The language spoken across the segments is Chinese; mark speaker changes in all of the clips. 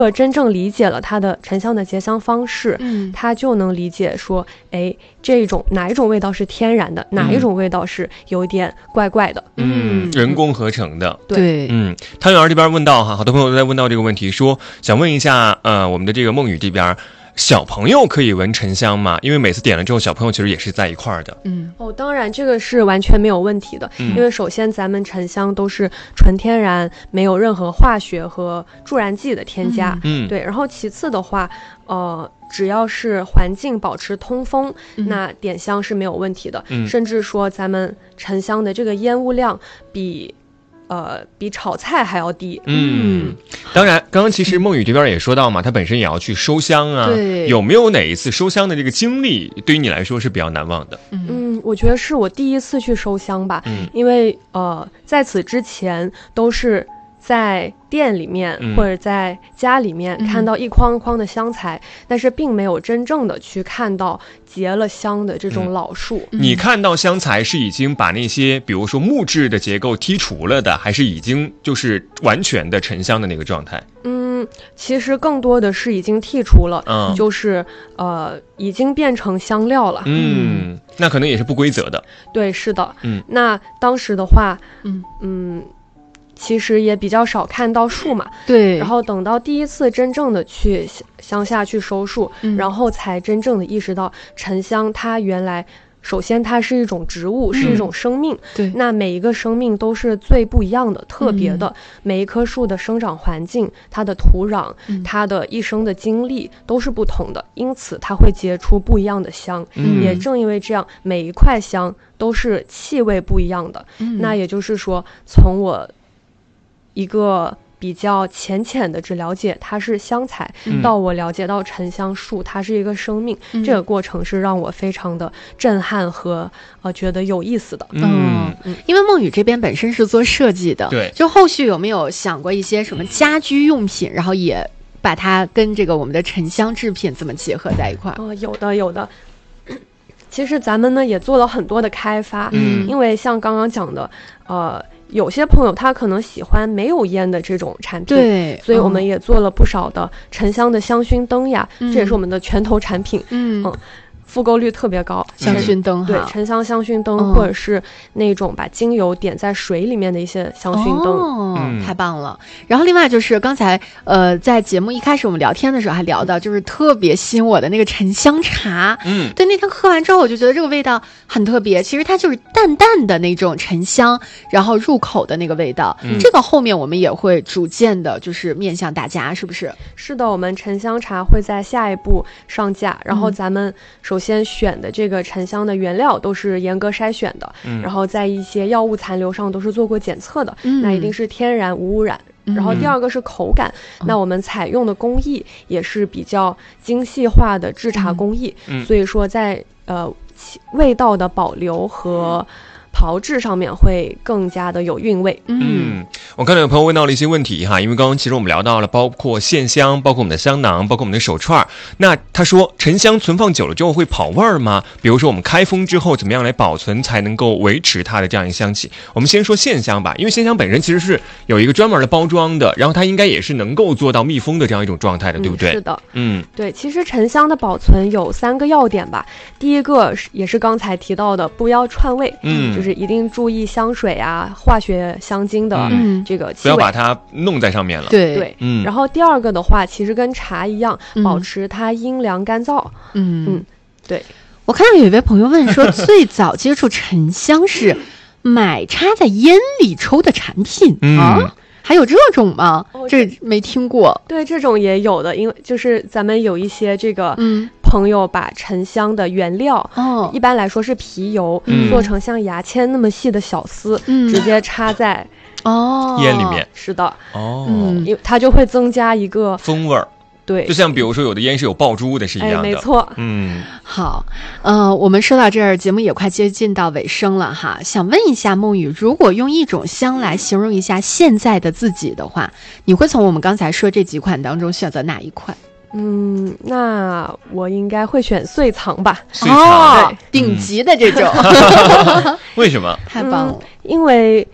Speaker 1: 真正理解了它的沉香的结香方式，它就能理解说，哎，这种哪一种味道是天然的，哪一种味道是有点怪怪的，
Speaker 2: 人工合成的。
Speaker 1: 对，
Speaker 2: 汤圆这边问到哈，好多朋友都在问到这个问题，说想问一下，我们的这个梦雨这边。小朋友可以闻沉香吗？因为每次点了之后，小朋友其实也是在一块儿的。
Speaker 1: 当然这个是完全没有问题的，因为首先咱们沉香都是纯天然，没有任何化学和助燃剂的添加。对。然后其次的话，只要是环境保持通风，那点香是没有问题的。甚至说咱们沉香的这个烟雾量比炒菜还要低。
Speaker 2: 当然刚刚其实梦雨这边也说到嘛，他本身也要去收香啊。
Speaker 1: 对，
Speaker 2: 有没有哪一次收香的这个经历对于你来说是比较难忘的？
Speaker 1: 我觉得是我第一次去收香吧。因为在此之前都是在店里面或者在家里面看到一筐一筐的香材，但是并没有真正的去看到结了香的这种老树。
Speaker 2: 你看到香材是已经把那些比如说木质的结构剔除了的，还是已经就是完全的沉香的那个状态？
Speaker 1: 其实更多的是已经剔除了，就是已经变成香料了。
Speaker 2: 那可能也是不规则的。
Speaker 1: 对，是的。那当时的话，其实也比较少看到树嘛。
Speaker 3: 对。
Speaker 1: 然后等到第一次真正的去乡下去收树，然后才真正的意识到沉香它原来首先它是一种植物，是一种生命。
Speaker 3: 对。
Speaker 1: 那每一个生命都是最不一样的，特别的。每一棵树的生长环境，它的土壤，它的一生的经历都是不同的，因此它会结出不一样的香。也正因为这样，每一块香都是气味不一样的。那也就是说，从我一个比较浅的只了解它是香材，到我了解到沉香树它是一个生命，这个过程是让我非常的震撼和觉得有意思的。
Speaker 3: 因为梦雨这边本身是做设计的，
Speaker 2: 对，
Speaker 3: 就后续有没有想过一些什么家居用品，然后也把它跟这个我们的沉香制品怎么结合在一块？
Speaker 1: 有的。其实咱们呢也做了很多的开发，因为像刚刚讲的，有些朋友他可能喜欢没有烟的这种产品，
Speaker 3: 对，
Speaker 1: 所以我们也做了不少的沉香的香薰灯呀，这也是我们的拳头产品。复购率特别高，
Speaker 3: 香薰灯
Speaker 1: 对，沉香香薰灯，或者是那种把精油点在水里面的一些香薰灯。
Speaker 3: 太棒了。然后另外就是刚才在节目一开始我们聊天的时候还聊到，就是特别吸引我的那个沉香茶。对，那天喝完之后我就觉得这个味道很特别，其实它就是淡淡的那种沉香，然后入口的那个味道。这个后面我们也会逐渐的就是面向大家，是不是？
Speaker 1: 是的，我们沉香茶会在下一步上架，然后咱们首先选的这个沉香的原料都是严格筛选的，然后在一些药物残留上都是做过检测的，那一定是天然无污染。然后第二个是口感，那我们采用的工艺也是比较精细化的制茶工艺，所以说在味道的保留和炮制上面会更加的有韵味。
Speaker 2: 我看到有朋友问到了一些问题哈，因为刚刚其实我们聊到了包括线香，包括我们的香囊，包括我们的手串。那他说沉香存放久了之后会跑味儿吗？比如说我们开封之后怎么样来保存才能够维持它的这样一个香气？我们先说线香吧，因为线香本身其实是有一个专门的包装的，然后它应该也是能够做到密封的这样一种状态的，对不对？
Speaker 1: 是的。对，其实沉香的保存有3个要点吧。第一个也是刚才提到的，不要串味，就是一定注意香水啊、化学香精的这个气味，
Speaker 2: 不要把它弄在上面了。
Speaker 1: 对。然后第二个的话，其实跟茶一样，保持它阴凉干燥。对。
Speaker 3: 我看到有一位朋友问说，最早接触沉香是买插在烟里抽的产品啊？还有这种吗？这没听过。
Speaker 1: 对，这种也有的，因为就是咱们有一些这个朋友把沉香的原料，一般来说是皮油，做成像牙签那么细的小丝，直接插在
Speaker 2: 烟里面。
Speaker 1: 是的。因为它就会增加一个
Speaker 2: 风味儿。
Speaker 1: 对，
Speaker 2: 就像比如说有的烟是有爆珠的是一样的。
Speaker 1: 没错。
Speaker 3: 好，我们说到这儿，节目也快接近到尾声了哈。想问一下梦雨，如果用一种香来形容一下现在的自己的话，你会从我们刚才说这几款当中选择哪一款？
Speaker 1: 那我应该会选碎藏吧。
Speaker 2: 碎藏，
Speaker 3: 顶级的这种。
Speaker 2: 为什么？
Speaker 3: 太棒了。
Speaker 1: 因为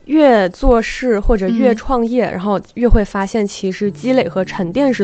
Speaker 1: 越做事或者越创业，然后越会发现其实积累和沉淀是